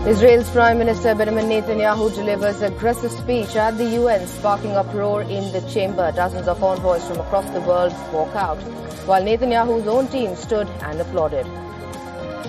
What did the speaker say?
Israel's Prime Minister Benjamin Netanyahu delivers aggressive speech at the UN, sparking uproar in the chamber. Dozens of envoys from across the world walk out, while Netanyahu's own team stood and applauded.